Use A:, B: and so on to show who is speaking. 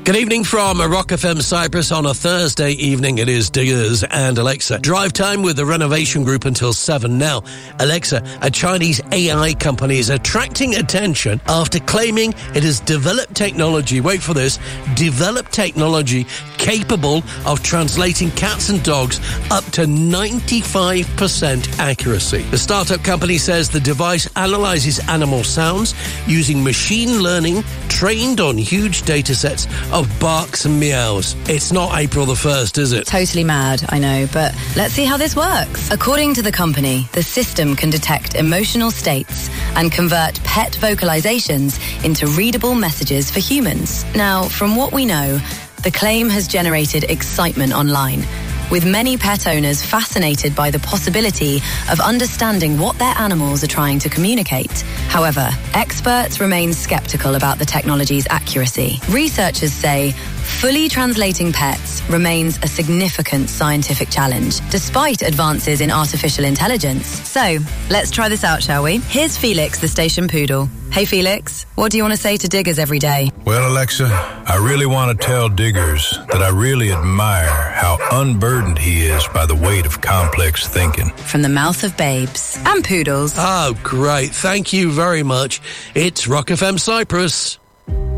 A: Good evening from Rock FM Cyprus on a Thursday evening. It is Diggers and Alexa. Drive time with the Renovation Group until 7 now. Alexa, a Chinese AI company, is attracting attention after claiming it has developed technology, wait for this, developed technology capable of translating cats and dogs up to 95% accuracy. The startup company says the device analyzes animal sounds using machine learning trained on huge data sets of barks and meows. It's not April the 1st, is it?
B: Totally mad, I know, but let's see how this works. According to the company, the system can detect emotional states and convert pet vocalizations into readable messages for humans. Now, from what we know, the claim has generated excitement online, with many pet owners fascinated by the possibility of understanding what their animals are trying to communicate. However, experts remain skeptical about the technology's accuracy. Researchers say fully translating pets remains a significant scientific challenge, despite advances in artificial intelligence. So, let's try this out, shall we? Here's Felix, the station poodle. Hey, Felix, what do you want to say to Diggers every day?
C: Well, Alexa, I really want to tell Diggers that I really admire how unburdened he is by the weight of complex thinking.
B: From the mouth of babes and poodles.
A: Oh, great. Thank you very much. It's Rock FM Cyprus.